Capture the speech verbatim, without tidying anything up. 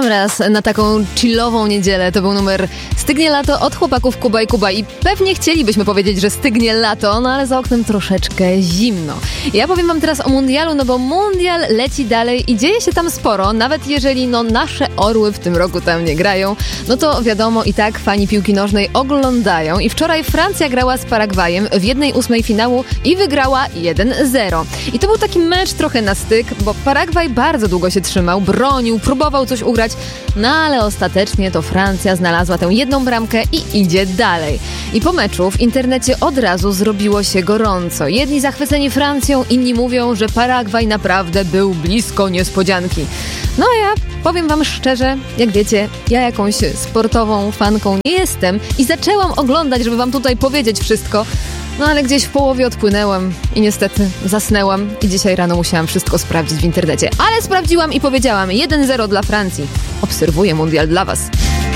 sam raz na taką chillową niedzielę. To był numer Stygnie lato od chłopaków Kuba i Kuba i pewnie chcielibyśmy powiedzieć, że stygnie lato, no ale za oknem troszeczkę zimno. Ja powiem wam teraz o mundialu, no bo mundial leci dalej i dzieje się tam sporo, nawet jeżeli no nasze orły w tym roku tam nie grają, no to wiadomo i tak fani piłki nożnej oglądają i wczoraj Francja grała z Paragwajem w jednej ósmej finału i wygrała jeden zero. I to był taki mecz trochę na styk, bo Paragwaj bardzo długo się trzymał, bronił, próbował coś ugrać, no ale ostatecznie to Francja znalazła tę jedną bramkę i idzie dalej. I po meczu w internecie od razu zrobiło się gorąco. Jedni zachwyceni Francją, inni mówią, że Paragwaj naprawdę był blisko niespodzianki. No a ja powiem wam szczerze, jak wiecie, ja jakąś sportową fanką nie jestem i zaczęłam oglądać, żeby wam tutaj powiedzieć wszystko, no ale gdzieś w połowie odpłynęłam i niestety zasnęłam i dzisiaj rano musiałam wszystko sprawdzić w internecie. Ale sprawdziłam i powiedziałam jeden zero dla Francji. Obserwuję mundial dla was.